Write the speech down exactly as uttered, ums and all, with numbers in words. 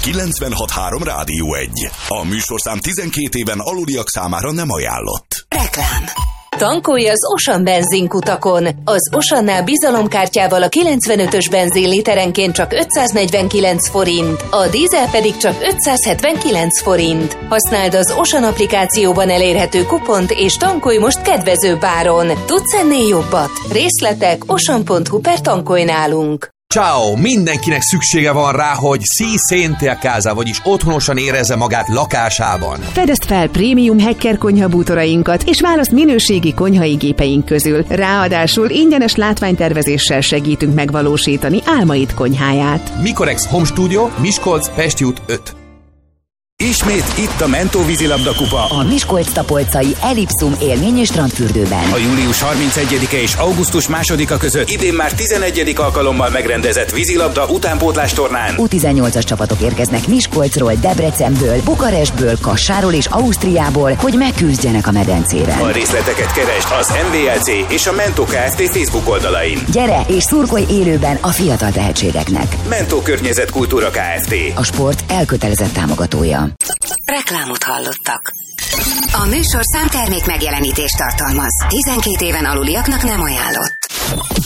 kilencvenhat három Rádió egy. A műsorszám tizenkét éven aluliak számára nem ajánlott. Reklám. Tankolj az Ocean benzinkutakon. Az Oceannál bizalomkártyával a kilencvenötös benzin literenként csak ötszáznegyvenkilenc forint, a dízel pedig csak ötszázhetvenkilenc forint. Használd az Ocean applikációban elérhető kupont és tankolj most kedvezőbb áron. Tudsz ennél jobbat? Részletek ocean pont hu per tankolj nálunk. Ciao! Mindenkinek szüksége van rá, hogy si sente a casa, vagyis otthonosan érezze magát lakásában. Fedezd fel prémium Hecker konyhabútorainkat, és választ minőségi konyhai gépeink közül. Ráadásul ingyenes látványtervezéssel segítünk megvalósítani álmaid konyháját. Mikorex Home Studio, Miskolc, Pesti út öt. Ismét itt a Mentó vízilabda kupa. A Miskolc-Tapolcai Elipszum élmény és strandfürdőben. A július harmincegyedike és augusztus másodika között idén már tizenegyedik alkalommal megrendezett vízilabda utánpótlás tornán. U tizennyolcas csapatok érkeznek Miskolcról, Debrecenből, Bukarestből, Kassáról és Ausztriából, hogy megküzdjenek a medencéren. A részleteket keresd az em vé el cé és a Mentó Kft. Facebook oldalain. Gyere és szurkolj élőben a fiatal tehetségeknek. Mentó Környezetkultúra Kft. A sport elkötelezett támogatója. Reklámot hallottak. A műsor számtermék megjelenítést tartalmaz. tizenkét éven aluliaknak nem ajánlott.